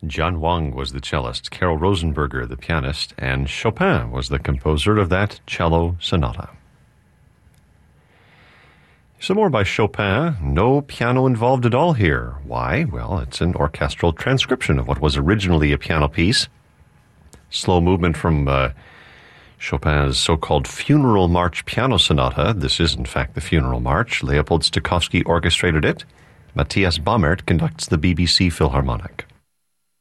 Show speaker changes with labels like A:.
A: John Wang was the cellist, Carol Rosenberger the pianist, and Chopin was the composer of that cello sonata. Some more by Chopin. No piano involved at all here. Why? Well, it's an orchestral transcription of what was originally a piano piece. Slow movement from Chopin's so-called Funeral March Piano Sonata. This is, in fact, the Funeral March. Leopold Stokowski orchestrated it. Matthias Baumert conducts the BBC Philharmonic.